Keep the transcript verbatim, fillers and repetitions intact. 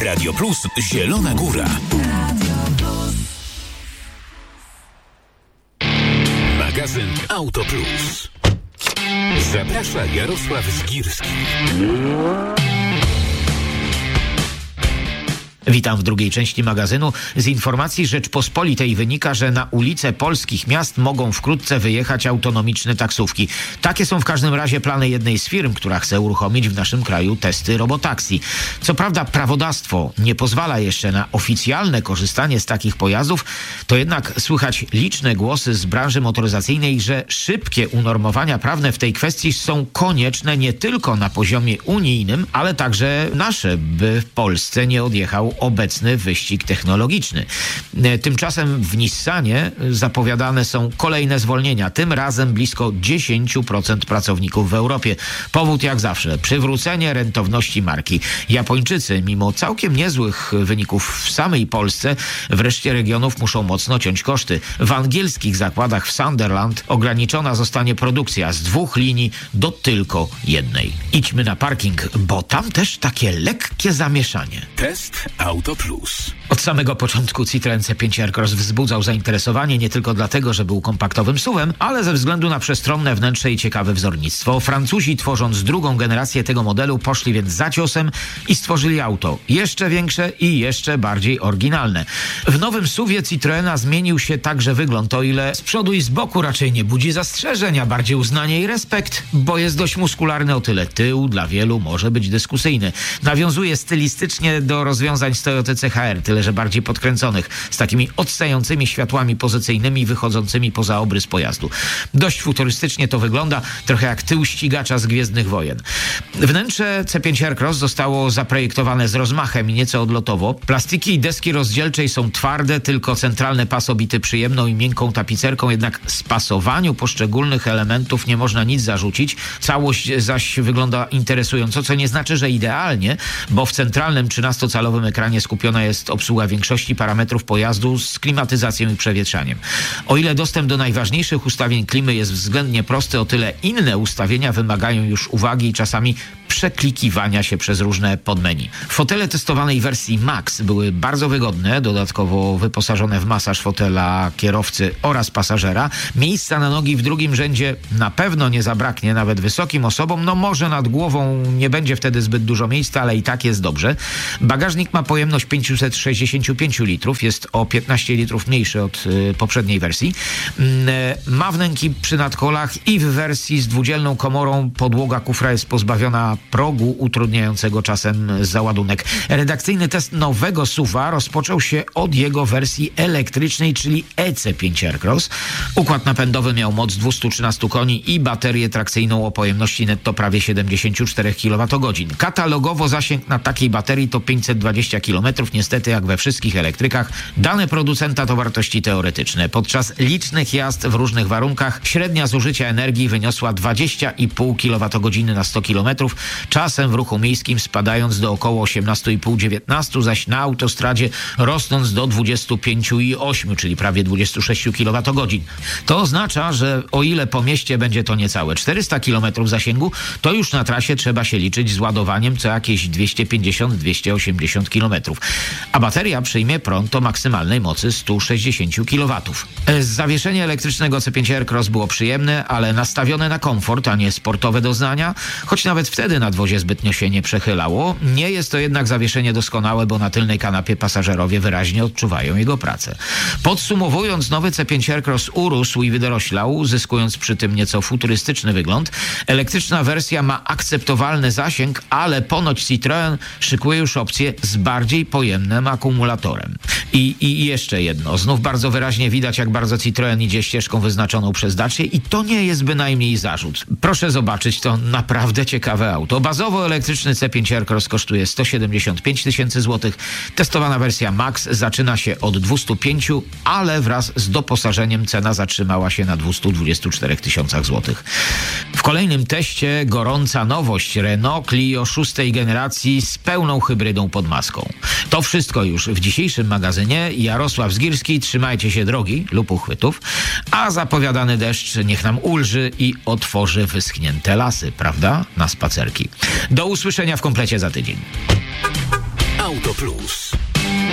Radio Plus Zielona Góra. Magazyn Auto Plus. Zaprasza Jarosław Zgirski. Witam w drugiej części magazynu. Z informacji Rzeczpospolitej wynika, że na ulice polskich miast mogą wkrótce wyjechać autonomiczne taksówki. Takie są w każdym razie plany jednej z firm, która chce uruchomić w naszym kraju testy robotaksi. Co prawda prawodawstwo nie pozwala jeszcze na oficjalne korzystanie z takich pojazdów, to jednak słychać liczne głosy z branży motoryzacyjnej, że szybkie unormowania prawne w tej kwestii są konieczne nie tylko na poziomie unijnym, ale także nasze, by w Polsce nie odjechał obecny wyścig technologiczny. Tymczasem w Nissanie zapowiadane są kolejne zwolnienia, tym razem blisko dziesięć procent pracowników w Europie. Powód jak zawsze, przywrócenie rentowności marki. Japończycy, mimo całkiem niezłych wyników w samej Polsce, w reszcie regionów muszą mocno ciąć koszty. W angielskich zakładach w Sunderland ograniczona zostanie produkcja z dwóch linii do tylko jednej. Idźmy na parking, bo tam też takie lekkie zamieszanie. Test Auto Plus. Od samego początku Citroen C pięć Aircross wzbudzał zainteresowanie nie tylko dlatego, że był kompaktowym suwem, ale ze względu na przestronne wnętrze i ciekawe wzornictwo. Francuzi, tworząc drugą generację tego modelu, poszli więc za ciosem i stworzyli auto jeszcze większe i jeszcze bardziej oryginalne. W nowym suwie Citroena zmienił się także wygląd, o ile z przodu i z boku raczej nie budzi zastrzeżeń, a bardziej uznanie i respekt, bo jest dość muskularny, o tyle tył dla wielu może być dyskusyjny. Nawiązuje stylistycznie do rozwiązań z Toyoty C H R, tyle że bardziej podkręconych, z takimi odstającymi światłami pozycyjnymi wychodzącymi poza obrys pojazdu. Dość futurystycznie to wygląda, trochę jak tył ścigacza z Gwiezdnych Wojen. Wnętrze C pięć Aircross zostało zaprojektowane z rozmachem i nieco odlotowo. Plastiki i deski rozdzielczej są twarde, tylko centralny pas obity przyjemną i miękką tapicerką, jednak spasowaniu poszczególnych elementów nie można nic zarzucić. Całość zaś wygląda interesująco, co nie znaczy, że idealnie, bo w centralnym trzynastocalowym ekranie skupiona jest obsługa większości parametrów pojazdu z klimatyzacją i przewietrzaniem. O ile dostęp do najważniejszych ustawień klimy jest względnie prosty, o tyle inne ustawienia wymagają już uwagi i czasami przeklikiwania się przez różne podmenu. Fotele testowanej wersji Max były bardzo wygodne, dodatkowo wyposażone w masaż fotela kierowcy oraz pasażera. Miejsca na nogi w drugim rzędzie na pewno nie zabraknie nawet wysokim osobom, no może nad głową nie będzie wtedy zbyt dużo miejsca, ale i tak jest dobrze. Bagażnik ma pojemność pięćset sześćdziesiąt pięć litrów, jest o piętnaście litrów mniejszy od y, poprzedniej wersji. Y, ma wnęki przy nadkolach i w wersji z dwudzielną komorą podłoga kufra jest pozbawiona progu utrudniającego czasem załadunek. Redakcyjny test nowego suwa rozpoczął się od jego wersji elektrycznej, czyli E C pięć Aircross. Układ napędowy miał moc dwieście trzynaście koni i baterię trakcyjną o pojemności netto prawie siedemdziesiąt cztery kilowatogodzin. Katalogowo zasięg na takiej baterii to pięćset dwadzieścia kilometrów. Niestety, jak we wszystkich elektrykach, dane producenta to wartości teoretyczne. Podczas licznych jazd w różnych warunkach średnia zużycia energii wyniosła dwadzieścia i pół kilowatogodziny na sto kilometrów, czasem w ruchu miejskim spadając do około osiemnaście i pół do dziewiętnastu, zaś na autostradzie rosnąc do dwadzieścia pięć i osiem, czyli prawie dwadzieścia sześć kilowatogodzin. To oznacza, że o ile po mieście będzie to niecałe czterysta kilometrów zasięgu, to już na trasie trzeba się liczyć z ładowaniem co jakieś dwieście pięćdziesiąt do dwustu osiemdziesięciu kilometrów. A bateria przyjmie prąd o maksymalnej mocy sto sześćdziesiąt kilowatów. Zawieszenie elektrycznego C pięć Aircross było przyjemne, ale nastawione na komfort, a nie sportowe doznania, choć nawet wtedy nadwozie zbytnio się nie przechylało. Nie jest to jednak zawieszenie doskonałe, bo na tylnej kanapie pasażerowie wyraźnie odczuwają jego pracę. Podsumowując, nowy C pięć Aircross urósł i wydoroślał, zyskując przy tym nieco futurystyczny wygląd. Elektryczna wersja ma akceptowalny zasięg, ale ponoć Citroen szykuje już opcję z bardziej pojemnym akumulatorem. I, I jeszcze jedno. Znów bardzo wyraźnie widać, jak bardzo Citroen idzie ścieżką wyznaczoną przez Dacię i to nie jest bynajmniej zarzut. Proszę zobaczyć, to naprawdę ciekawe auto. Bazowo elektryczny C pięć Aircross kosztuje sto siedemdziesiąt pięć tysięcy złotych. Testowana wersja Max zaczyna się od dwieście pięć, ale wraz z doposażeniem cena zatrzymała się na dwieście dwadzieścia cztery tysiące złotych. W kolejnym teście gorąca nowość Renault Clio szóstej generacji z pełną hybrydą pod maską. To wszystko już w dzisiejszym magazynie. Jarosław Zgirski, trzymajcie się drogi lub uchwytów, a zapowiadany deszcz niech nam ulży i otworzy wyschnięte lasy, prawda? Na spacerki. Do usłyszenia w komplecie za tydzień. Auto Plus.